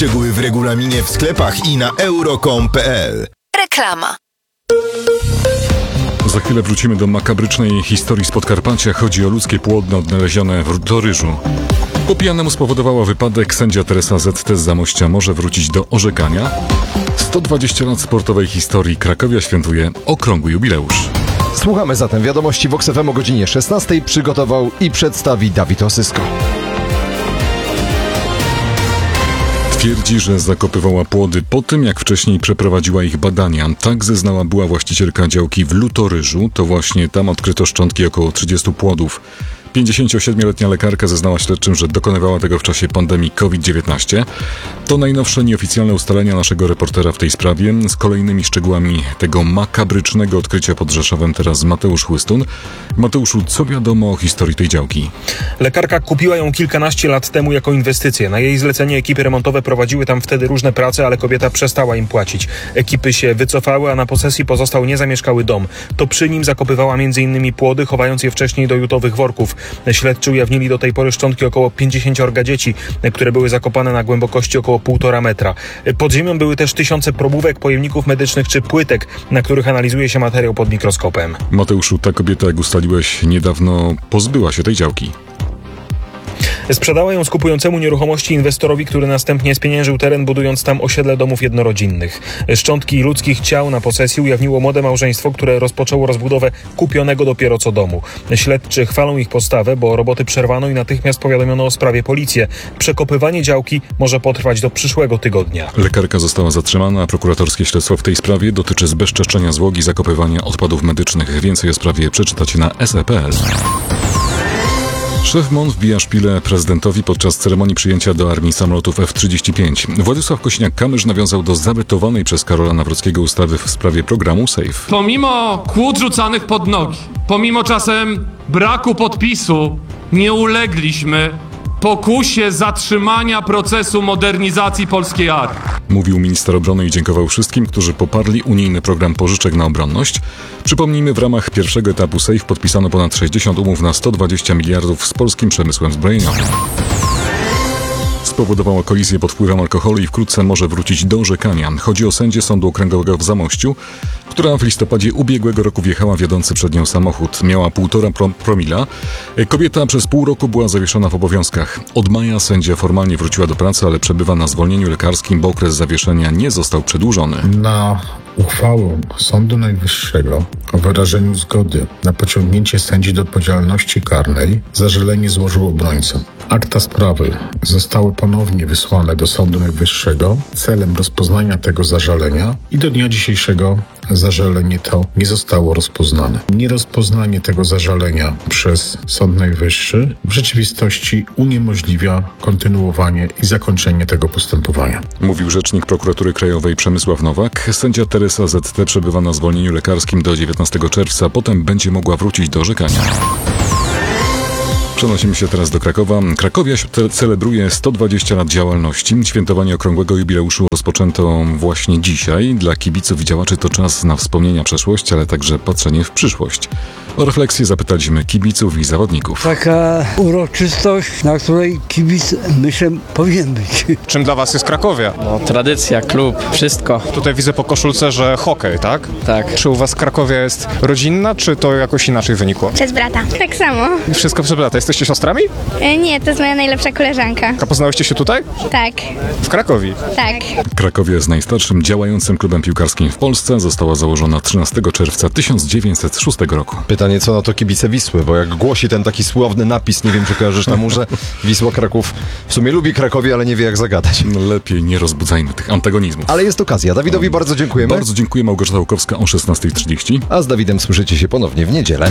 Szczegóły w regulaminie w sklepach i na euro.com.pl. Reklama. Za chwilę wrócimy do makabrycznej historii z Podkarpacia. Chodzi o ludzkie płodne odnalezione w Rutoryżu. Po pijanemu spowodowała wypadek. Sędzia Teresa ZT z Zamościa może wrócić do orzekania. 120 lat sportowej historii. Krakowia świętuje okrągły jubileusz. Słuchamy zatem wiadomości Vox FM o godzinie 16. Przygotował i przedstawi Dawid Osysko. Twierdzi, że zakopywała płody po tym, jak wcześniej przeprowadziła ich badania. Tak zeznała była właścicielka działki w Lutoryżu. To właśnie tam odkryto szczątki około 30 płodów. 57-letnia lekarka zeznała śledczym, że dokonywała tego w czasie pandemii COVID-19. To najnowsze nieoficjalne ustalenia naszego reportera w tej sprawie. Z kolejnymi szczegółami tego makabrycznego odkrycia pod Rzeszowem teraz Mateusz Chłystun. Mateuszu, co wiadomo o historii tej działki? Lekarka kupiła ją kilkanaście lat temu jako inwestycję. Na jej zlecenie ekipy remontowe prowadziły tam wtedy różne prace, ale kobieta przestała im płacić. Ekipy się wycofały, a na posesji pozostał niezamieszkały dom. To przy nim zakopywała m.in. płody, chowając je wcześniej do jutowych worków. Śledczy ujawnili do tej pory szczątki około 50 dzieci, które były zakopane na głębokości około 1,5 metra. Pod ziemią były też tysiące probówek, pojemników medycznych czy płytek, na których analizuje się materiał pod mikroskopem. Mateuszu, ta kobieta, jak ustaliłeś, niedawno pozbyła się tej działki. Sprzedała ją skupującemu nieruchomości inwestorowi, który następnie spieniężył teren, budując tam osiedle domów jednorodzinnych. Szczątki ludzkich ciał na posesji ujawniło młode małżeństwo, które rozpoczęło rozbudowę kupionego dopiero co domu. Śledczy chwalą ich postawę, bo roboty przerwano i natychmiast powiadomiono o sprawie policję. Przekopywanie działki może potrwać do przyszłego tygodnia. Lekarka została zatrzymana, a prokuratorskie śledztwo w tej sprawie dotyczy zbezczeszczenia zwłok i zakopywania odpadów medycznych. Więcej o sprawie przeczytacie na se.pl. Szef MON wbija szpilę prezydentowi podczas ceremonii przyjęcia do armii samolotów F-35. Władysław Kosiniak-Kamysz nawiązał do zawetowanej przez Karola Nawrockiego ustawy w sprawie programu SAFE. Pomimo kłód rzucanych pod nogi, pomimo czasem braku podpisu, nie ulegliśmy pokusie zatrzymania procesu modernizacji polskiej armii. Mówił minister obrony i dziękował wszystkim, którzy poparli unijny program pożyczek na obronność. Przypomnijmy, w ramach pierwszego etapu SAFE podpisano ponad 60 umów na 120 miliardów z polskim przemysłem zbrojeniowym. Spowodowało kolizję pod wpływem alkoholu i wkrótce może wrócić do orzekania. Chodzi o sędzię Sądu Okręgowego w Zamościu, która w listopadzie ubiegłego roku wjechała w jadący przed nią samochód. Miała 1,5 promila. Kobieta przez pół roku była zawieszona w obowiązkach. Od maja sędzia formalnie wróciła do pracy, ale przebywa na zwolnieniu lekarskim, bo okres zawieszenia nie został przedłużony. Na uchwałę Sądu Najwyższego o wyrażeniu zgody na pociągnięcie sędzi do odpowiedzialności karnej zażalenie złożył obrońca. Akta sprawy zostały ponownie wysłane do Sądu Najwyższego celem rozpoznania tego zażalenia i do dnia dzisiejszego zażalenie to nie zostało rozpoznane. Nierozpoznanie tego zażalenia przez Sąd Najwyższy w rzeczywistości uniemożliwia kontynuowanie i zakończenie tego postępowania. Mówił rzecznik Prokuratury Krajowej Przemysław Nowak. Sędzia Teresa ZT przebywa na zwolnieniu lekarskim do 19 czerwca, potem będzie mogła wrócić do orzekania. Przenosimy się teraz do Krakowa. Krakowia celebruje 120 lat działalności. Świętowanie okrągłego jubileuszu rozpoczęto właśnie dzisiaj. Dla kibiców i działaczy to czas na wspomnienia przeszłości, ale także patrzenie w przyszłość. O refleksję zapytaliśmy kibiców i zawodników. Taka uroczystość, na której kibic, myślę, powinien być. Czym dla was jest Krakowia? No, tradycja, klub, wszystko. Tutaj widzę po koszulce, że hokej, tak? Tak. Czy u was Krakowia jest rodzinna, czy to jakoś inaczej wynikło? Przez brata. Tak samo. Wszystko przez brata. Jesteście siostrami? Nie, to jest moja najlepsza koleżanka. A poznałyście się tutaj? Tak. W Krakowi? Tak. Krakowia jest najstarszym działającym klubem piłkarskim w Polsce. Została założona 13 czerwca 1906 roku. Pytanie, co na to kibice Wisły, bo jak głosi ten taki sławny napis, nie wiem, czy kojarzysz na murze, Wisła Kraków w sumie lubi Krakowię, ale nie wie, jak zagadać. Lepiej nie rozbudzajmy tych antagonizmów. Ale jest okazja. Dawidowi bardzo dziękujemy. Bardzo dziękuję. Małgorzata Łukowska o 16:30. A z Dawidem słyszycie się ponownie w niedzielę.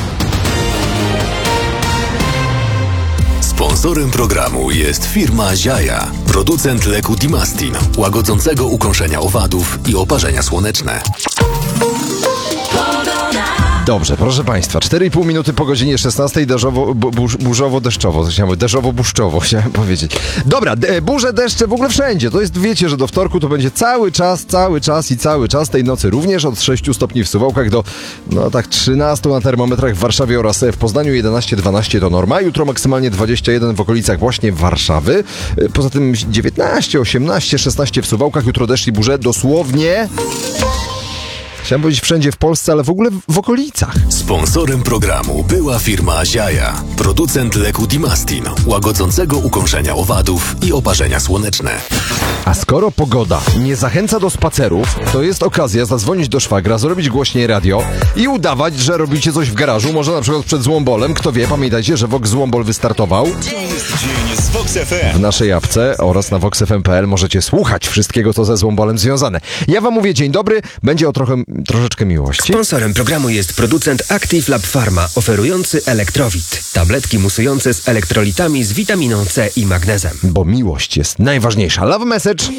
Sponsorem programu jest firma Ziaja, producent leku Dimastin, łagodzącego ukąszenia owadów i oparzenia słoneczne. Dobrze, proszę Państwa, 4,5 minuty po godzinie 16 burzowo-deszczowo, deszczowo-buszczowo chciałem powiedzieć. Dobra, burze, deszcze w ogóle wszędzie. To jest, wiecie, że do wtorku to będzie cały czas tej nocy również od 6 stopni w Suwałkach do, 13 na termometrach w Warszawie oraz w Poznaniu, 11-12 to norma. Jutro maksymalnie 21 w okolicach właśnie Warszawy. Poza tym 19, 18, 16 w Suwałkach. Jutro deszcz i burze dosłownie... Chciałem powiedzieć wszędzie w Polsce, ale w ogóle w okolicach. Sponsorem programu była firma Ziaja, producent leku Dimastin, łagodzącego ukąszenia owadów i oparzenia słoneczne. A skoro pogoda nie zachęca do spacerów, to jest okazja zadzwonić do szwagra, zrobić głośniej radio i udawać, że robicie coś w garażu, może na przykład przed Złombolem. Kto wie, pamiętajcie, że Vox Złombol wystartował. Dzień z Vox FM. W naszej apce oraz na voxfm.pl możecie słuchać wszystkiego, co ze Złombolem związane. Ja wam mówię dzień dobry, będzie o troszeczkę miłości. Sponsorem programu jest producent Active Lab Pharma, oferujący Elektrowit. Tabletki musujące z elektrolitami z witaminą C i magnezem. Bo miłość jest najważniejsza. Love message.